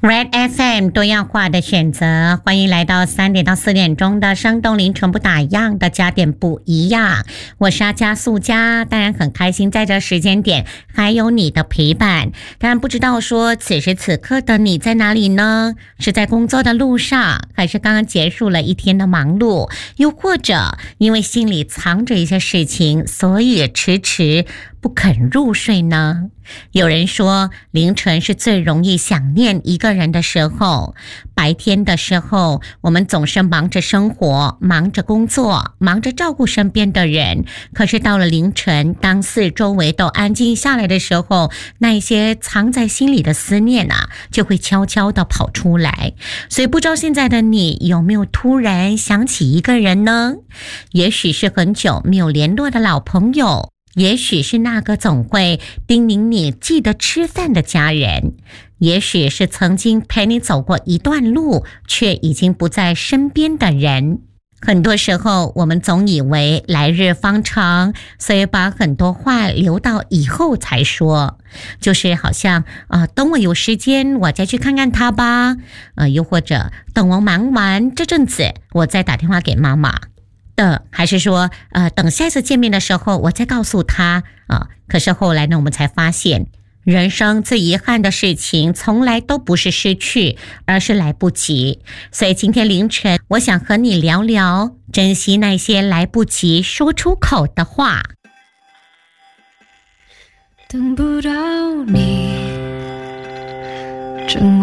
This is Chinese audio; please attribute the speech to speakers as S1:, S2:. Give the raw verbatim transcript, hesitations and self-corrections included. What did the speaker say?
S1: Red F M 多样化的选择，欢迎来到三点到四点钟的生动零纯不打烊的加点不一样。我是阿加素佳，当然很开心在这时间点还有你的陪伴。当然不知道说此时此刻的你在哪里呢？是在工作的路上，还是刚刚结束了一天的忙碌？又或者因为心里藏着一些事情，所以迟迟不肯入睡呢？有人说凌晨是最容易想念一个人的时候，白天的时候我们总是忙着生活，忙着工作，忙着照顾身边的人，可是到了凌晨，当四周围都安静下来的时候，那一些藏在心里的思念啊，就会悄悄地跑出来。所以不知道现在的你有没有突然想起一个人呢？也许是很久没有联络的老朋友，也许是那个总会叮咛你记得吃饭的家人，也许是曾经陪你走过一段路却已经不在身边的人。很多时候我们总以为来日方长，所以把很多话留到以后才说，就是好像呃，等我有时间我再去看看他吧，呃，又或者等我忙完这阵子我再打电话给妈妈的，还是说呃，等下次见面的时候我再告诉他啊、呃。可是后来呢，我们才发现人生最遗憾的事情从来都不是失去，而是来不及。所以今天凌晨我想和你聊聊珍惜那些来不及说出口的话。
S2: 等不到你，正